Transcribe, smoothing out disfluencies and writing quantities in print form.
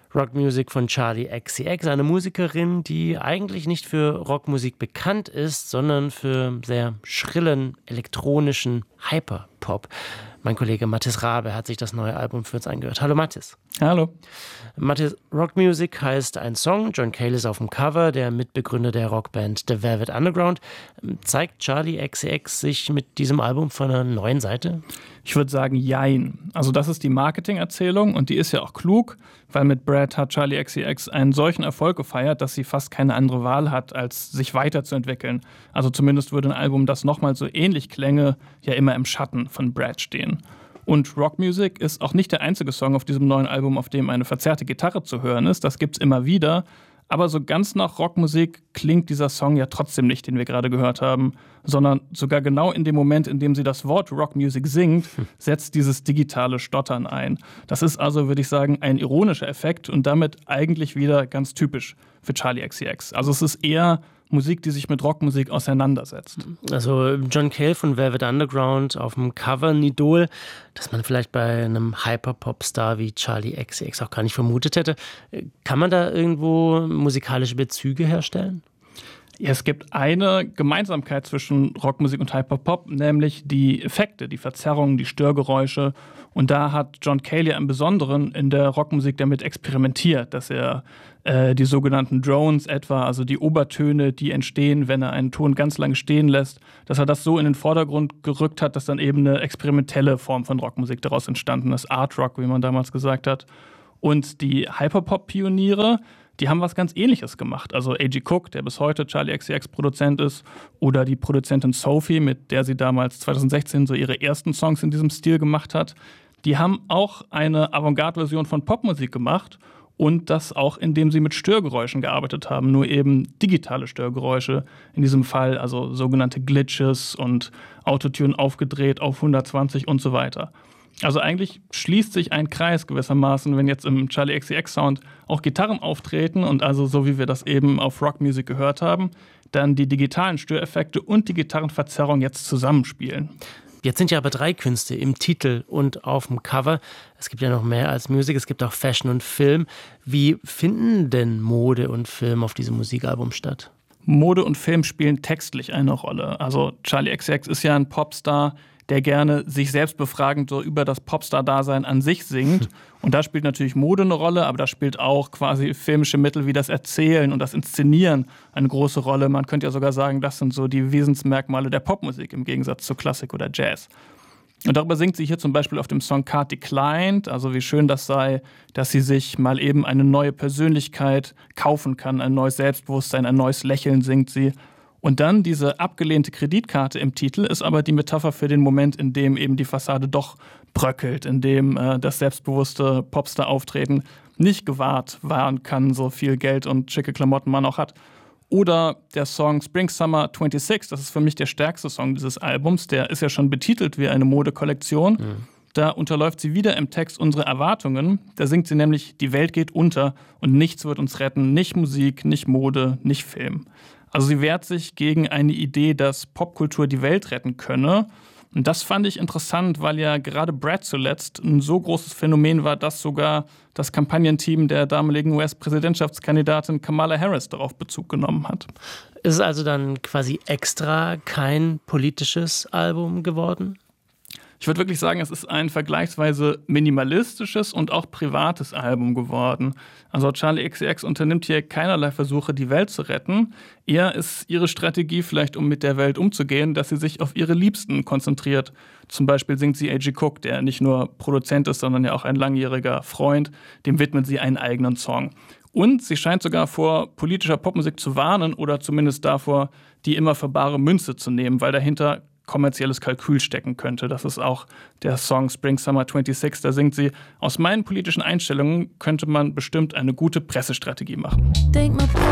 Rockmusik von Charli XCX, eine Musikerin, die eigentlich nicht für Rockmusik bekannt ist, sondern für sehr schrillen, elektronischen Hyperpop. Mein Kollege Mathis Rabe hat sich das neue Album für uns angehört. Hallo Mathis. Hallo. Mathis, Rockmusik heißt ein Song. John Cale ist auf dem Cover, der Mitbegründer der Rockband The Velvet Underground. Zeigt Charli XCX sich mit diesem Album von einer neuen Seite? Ich würde sagen, jein. Also das ist die Marketingerzählung und die ist ja auch klug, weil mit Brad hat Charli XCX einen solchen Erfolg gefeiert, dass sie fast keine andere Wahl hat, als sich weiterzuentwickeln. Also zumindest würde ein Album, das nochmal so ähnlich klänge, ja immer im Schatten von Brad stehen. Und Rockmusik ist auch nicht der einzige Song auf diesem neuen Album, auf dem eine verzerrte Gitarre zu hören ist. Das gibt's immer wieder. Aber so ganz nach Rockmusik klingt dieser Song ja trotzdem nicht, den wir gerade gehört haben, sondern sogar genau in dem Moment, in dem sie das Wort Rockmusik singt, setzt dieses digitale Stottern ein. Das ist also, würde ich sagen, ein ironischer Effekt und damit eigentlich wieder ganz typisch für Charli XCX. Also es ist eher Musik, die sich mit Rockmusik auseinandersetzt. Also John Cale von Velvet Underground auf dem Cover, ein Idol, das man vielleicht bei einem Hyperpop-Star wie Charli XCX auch gar nicht vermutet hätte. Kann man da irgendwo musikalische Bezüge herstellen? Ja, es gibt eine Gemeinsamkeit zwischen Rockmusik und Hyperpop, nämlich die Effekte, die Verzerrungen, die Störgeräusche. Und da hat John Cale ja im Besonderen in der Rockmusik damit experimentiert, dass er die sogenannten Drones etwa, also die Obertöne, die entstehen, wenn er einen Ton ganz lange stehen lässt, dass er das so in den Vordergrund gerückt hat, dass dann eben eine experimentelle Form von Rockmusik daraus entstanden ist, Art Rock, wie man damals gesagt hat. Und die Hyperpop-Pioniere, die haben was ganz Ähnliches gemacht. Also A.G. Cook, der bis heute Charli XCX-Produzent ist, oder die Produzentin Sophie, mit der sie damals 2016 so ihre ersten Songs in diesem Stil gemacht hat, die haben auch eine Avantgarde-Version von Popmusik gemacht und das auch, indem sie mit Störgeräuschen gearbeitet haben, nur eben digitale Störgeräusche in diesem Fall, also sogenannte Glitches und Autotune aufgedreht auf 120 und so weiter. Also eigentlich schließt sich ein Kreis gewissermaßen, wenn jetzt im Charli XCX-Sound auch Gitarren auftreten und also so wie wir das eben auf Rockmusik gehört haben, dann die digitalen Störeffekte und die Gitarrenverzerrung jetzt zusammenspielen. Jetzt sind ja aber 3 Künste im Titel und auf dem Cover. Es gibt ja noch mehr als Musik, es gibt auch Fashion und Film. Wie finden denn Mode und Film auf diesem Musikalbum statt? Mode und Film spielen textlich eine Rolle. Also Charli XCX ist ja ein Popstar, der gerne sich selbst befragend so über das Popstar-Dasein an sich singt. Und da spielt natürlich Mode eine Rolle, aber da spielt auch quasi filmische Mittel wie das Erzählen und das Inszenieren eine große Rolle. Man könnte ja sogar sagen, das sind so die Wesensmerkmale der Popmusik im Gegensatz zu Klassik oder Jazz. Und darüber singt sie hier zum Beispiel auf dem Song Card Declined, also wie schön das sei, dass sie sich mal eben eine neue Persönlichkeit kaufen kann, ein neues Selbstbewusstsein, ein neues Lächeln singt sie. Und dann diese abgelehnte Kreditkarte im Titel ist aber die Metapher für den Moment, in dem eben die Fassade doch bröckelt, in dem das selbstbewusste Popstar-Auftreten nicht gewahrt werden kann, so viel Geld und schicke Klamotten man auch hat. Oder der Song Spring Summer 26, das ist für mich der stärkste Song dieses Albums, der ist ja schon betitelt wie eine Modekollektion. Da unterläuft sie wieder im Text unsere Erwartungen. Da singt sie nämlich, die Welt geht unter und nichts wird uns retten, nicht Musik, nicht Mode, nicht Film. Also sie wehrt sich gegen eine Idee, dass Popkultur die Welt retten könne. Und das fand ich interessant, weil ja gerade Brad zuletzt ein so großes Phänomen war, dass sogar das Kampagnenteam der damaligen US-Präsidentschaftskandidatin Kamala Harris darauf Bezug genommen hat. Ist es also dann quasi extra kein politisches Album geworden? Ich würde wirklich sagen, es ist ein vergleichsweise minimalistisches und auch privates Album geworden. Also Charli XCX unternimmt hier keinerlei Versuche, die Welt zu retten. Eher ist ihre Strategie vielleicht, um mit der Welt umzugehen, dass sie sich auf ihre Liebsten konzentriert. Zum Beispiel singt sie A.G. Cook, der nicht nur Produzent ist, sondern ja auch ein langjähriger Freund. Dem widmet sie einen eigenen Song. Und sie scheint sogar vor politischer Popmusik zu warnen oder zumindest davor, die immer für bare Münze zu nehmen, weil dahinter kommerzielles Kalkül stecken könnte. Das ist auch der Song Spring Summer 26. Da singt sie, aus meinen politischen Einstellungen könnte man bestimmt eine gute Pressestrategie machen.